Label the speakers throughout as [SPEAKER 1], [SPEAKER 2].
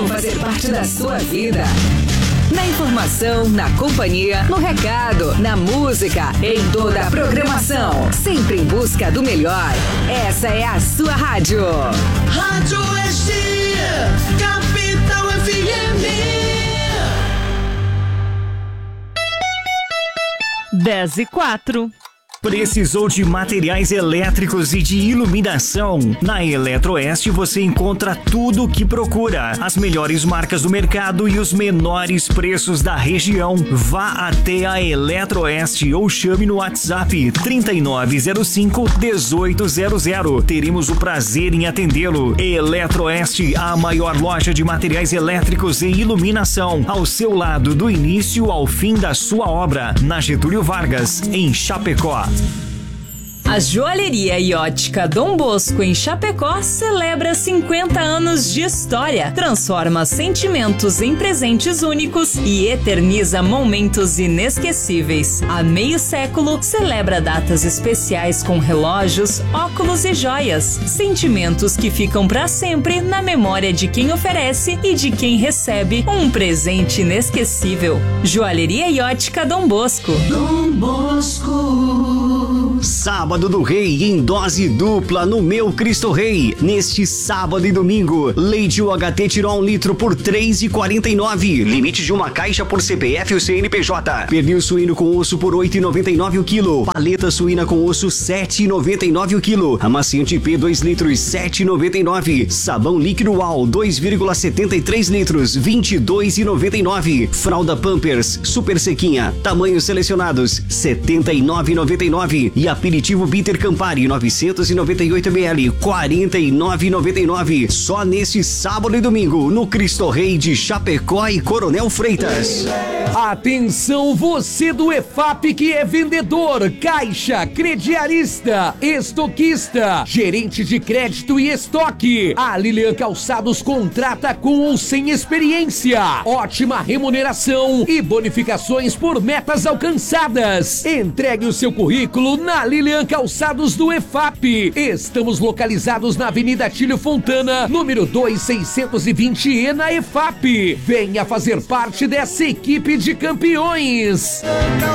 [SPEAKER 1] Vamos fazer parte da sua vida. Na informação, na companhia, no recado, na música, em toda a programação. Sempre em busca do melhor. Essa é a sua rádio.
[SPEAKER 2] Rádio Oeste, Capital FM.
[SPEAKER 3] 10:04.
[SPEAKER 4] Precisou de materiais elétricos e de iluminação? Na Eletroeste você encontra tudo o que procura. As melhores marcas do mercado e os menores preços da região. Vá até a Eletroeste ou chame no WhatsApp 3905-1800. Teremos o prazer em atendê-lo. Eletroeste, a maior loja de materiais elétricos e iluminação. Ao seu lado, do início ao fim da sua obra. Na Getúlio Vargas, em Chapecó.
[SPEAKER 3] A Joalheria e Ótica Dom Bosco em Chapecó celebra 50 anos de história, transforma sentimentos em presentes únicos e eterniza momentos inesquecíveis. Há meio século, celebra datas especiais com relógios, óculos e joias, sentimentos que ficam para sempre na memória de quem oferece e de quem recebe um presente inesquecível. Joalheria e Ótica Dom Bosco.
[SPEAKER 2] Dom Bosco.
[SPEAKER 5] Sábado do Rei em dose dupla no Meu Cristo Rei. Neste sábado e domingo, leite UHT tirou 1 litro por R$3,49. Limite de uma caixa por CPF ou CNPJ. Pernil suíno com osso por R$8,99 o quilo. Paleta suína com osso R$7,99 o quilo. Amaciante P 2 litros R$7,99. Sabão líquido UAU 2,73 litros R$22,99. Fralda Pampers Super Sequinha, tamanhos selecionados R$79,99. E aperitivo Bitter Campari 998 ml R$49,99. Só neste sábado e domingo no Cristo Rei de Chapecó e Coronel Freitas.
[SPEAKER 6] Atenção você do EFAP que é vendedor, caixa, crediarista, estoquista, gerente de crédito e estoque. A Lilian Calçados contrata com ou sem experiência. Ótima remuneração e bonificações por metas alcançadas. Entregue o seu currículo na Lilian Calçados do EFAP. Estamos localizados na Avenida Tílio Fontana, número 2620E na EFAP. Venha fazer parte dessa equipe de campeões.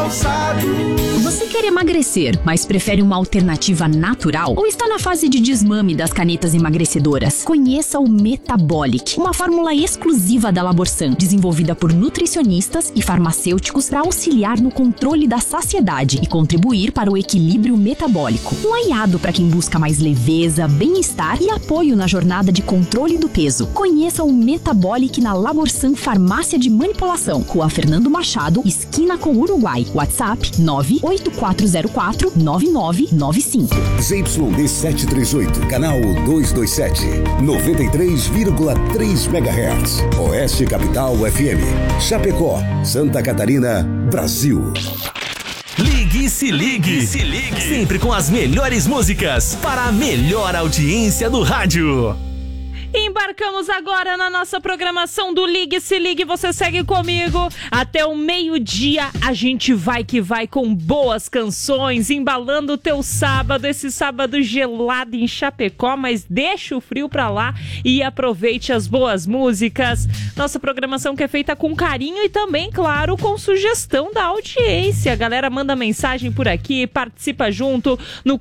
[SPEAKER 7] Você quer emagrecer, mas prefere uma alternativa natural? Ou está na fase de desmame das canetas emagrecedoras? Conheça o Metabolic, uma fórmula exclusiva da Laborsan, desenvolvida por nutricionistas e farmacêuticos para auxiliar no controle da saciedade e contribuir para o equilíbrio metabólico. Um aliado para quem busca mais leveza, bem-estar e apoio na jornada de controle do peso. Conheça o Metabolic na Laborsan Farmácia de Manipulação, Rua Fernando Machado, esquina com Uruguai. WhatsApp 984049995.
[SPEAKER 8] ZYD 738, canal 227, 93,3 MHz. Oeste Capital FM. Chapecó, Santa Catarina, Brasil.
[SPEAKER 9] Ligue e se ligue. Sempre com as melhores músicas para a melhor audiência do rádio.
[SPEAKER 3] Embarcamos agora na nossa programação do Ligue Se Ligue. Você segue comigo até o meio-dia. A gente vai que vai com boas canções, embalando o teu sábado, esse sábado gelado em Chapecó, mas deixa o frio pra lá e aproveite as boas músicas. Nossa programação que é feita com carinho e também, claro, com sugestão da audiência. A galera manda mensagem por aqui, participa junto no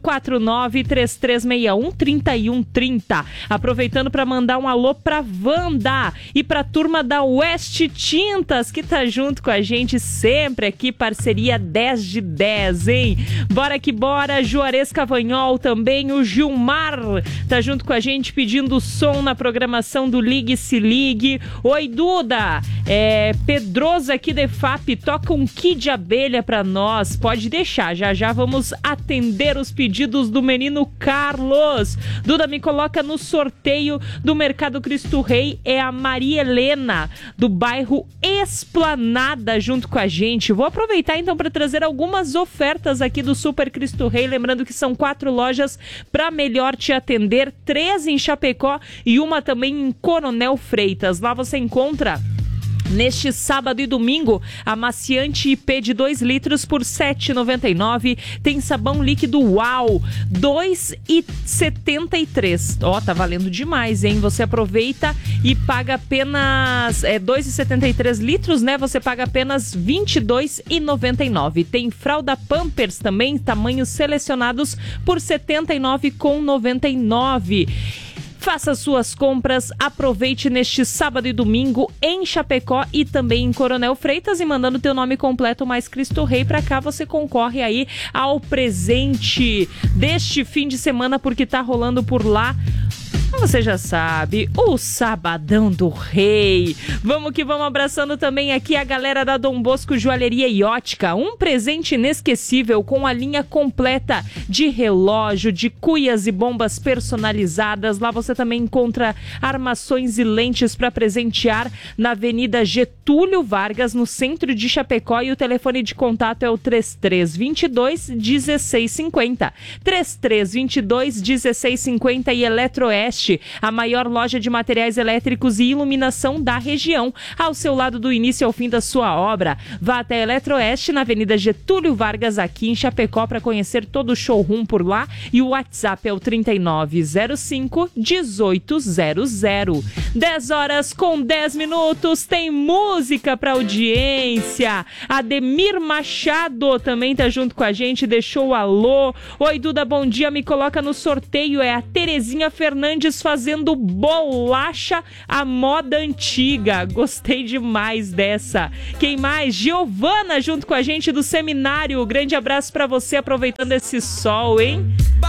[SPEAKER 3] 4933613130. Aproveitando para mandar um alô pra Wanda e pra turma da West Tintas, que tá junto com a gente sempre aqui, parceria 10 de 10, hein? Bora que bora, Juarez Cavanhol também, o Gilmar tá junto com a gente pedindo som na programação do Ligue Se Ligue. Oi, Duda, Pedroso aqui da EFAP, toca um Kid Abelha pra nós, pode deixar, já vamos atender os pedidos do menino Carlos. Duda, me coloca no sorteio do Mercado Cristo Rei, é a Maria Helena, do bairro Esplanada, junto com a gente. Vou aproveitar então para trazer algumas ofertas aqui do Super Cristo Rei, lembrando que são 4 lojas para melhor te atender, 3 em Chapecó e uma também em Coronel Freitas. Lá você encontra Neste sábado e domingo, amaciante IP de 2 litros por R$ 7,99. Tem sabão líquido Uau, R$ 2,73. Ó, tá valendo demais, hein? Você aproveita e paga apenas 2,73 litros, né? Você paga apenas R$ 22,99. Tem fralda Pampers também, tamanhos selecionados por R$ 79,99. Faça suas compras, aproveite neste sábado e domingo em Chapecó e também em Coronel Freitas, e mandando teu nome completo mais Cristo Rei pra cá, você concorre aí ao presente deste fim de semana, porque tá rolando por lá. Você já sabe, o Sabadão do Rei. Vamos que vamos, abraçando também aqui a galera da Dom Bosco Joalheria e Ótica. Um presente inesquecível com a linha completa de relógio, de cuias e bombas personalizadas. Lá você também encontra armações e lentes para presentear na Avenida Getúlio Vargas, no centro de Chapecó. E o telefone de contato é o 3322-1650. 3322-1650 e Eletroeste, a maior loja de materiais elétricos e iluminação da região, ao seu lado do início ao fim da sua obra. Vá até Eletroeste, na Avenida Getúlio Vargas, aqui em Chapecó, para conhecer todo o showroom por lá. E o WhatsApp é o 3905-1800. 10 horas com 10 minutos, tem música para audiência. Ademir Machado também tá junto com a gente, deixou o alô. Oi, Duda, bom dia, me coloca no sorteio. É a Terezinha Fernandes fazendo bolacha à moda antiga. Gostei demais dessa. Quem mais? Giovana junto com a gente do seminário. Grande abraço pra você, aproveitando esse sol, hein?